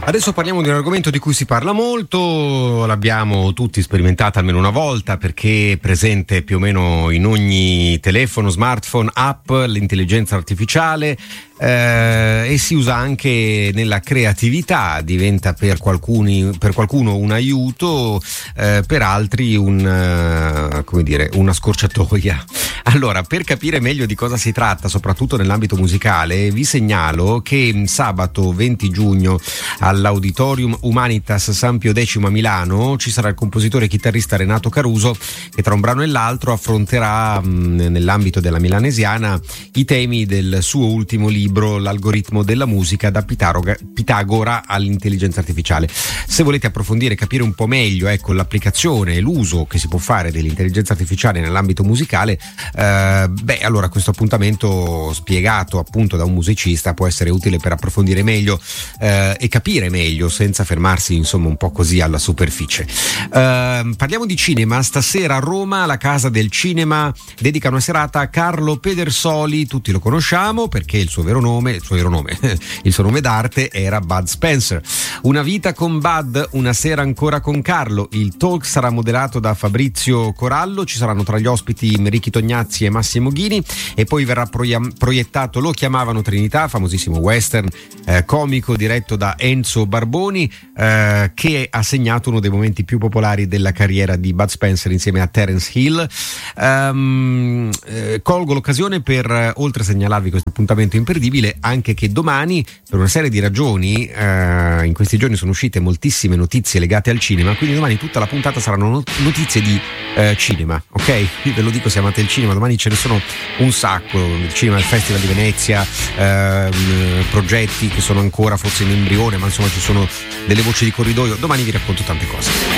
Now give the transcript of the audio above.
Adesso parliamo di un argomento di cui si parla molto, l'abbiamo tutti sperimentata almeno una volta perché è presente più o meno in ogni telefono, smartphone, app, l'intelligenza artificiale. E si usa anche nella creatività, diventa per qualcuno un aiuto, per altri una scorciatoia. Allora, per capire meglio di cosa si tratta, soprattutto nell'ambito musicale, vi segnalo che sabato 20 giugno all'Auditorium Humanitas San Pio X a Milano ci sarà il compositore e chitarrista Renato Caruso, che tra un brano e l'altro affronterà nell'ambito della Milanesiana i temi del suo ultimo libro, L'algoritmo della musica, da Pitagora all'intelligenza artificiale. Se volete approfondire e capire un po' meglio l'applicazione e l'uso che si può fare dell'intelligenza artificiale nell'ambito musicale, allora questo appuntamento spiegato appunto da un musicista può essere utile per approfondire meglio e capire meglio senza fermarsi insomma un po' così alla superficie. Parliamo di cinema. Stasera a Roma la Casa del Cinema dedica una serata a Carlo Pedersoli. Tutti lo conosciamo perché il suo nome d'arte era Bud Spencer. Una vita con Bud, una sera ancora con Carlo. Il talk sarà moderato da Fabrizio Corallo, ci saranno tra gli ospiti Ricky Tognazzi e Massimo Ghini, e poi verrà proiettato Lo chiamavano Trinità, famosissimo western comico diretto da Enzo Barboni, che ha segnato uno dei momenti più popolari della carriera di Bud Spencer insieme a Terence Hill. Colgo l'occasione per, oltre a segnalarvi questo appuntamento imperdibile, anche che domani, per una serie di ragioni, in questi giorni sono uscite moltissime notizie legate al cinema, quindi domani tutta la puntata saranno notizie di cinema, ok? Ve lo dico se amate il cinema, domani ce ne sono un sacco, il cinema, il Festival di Venezia, progetti che sono ancora forse in embrione, ma insomma ci sono delle voci di corridoio, domani vi racconto tante cose.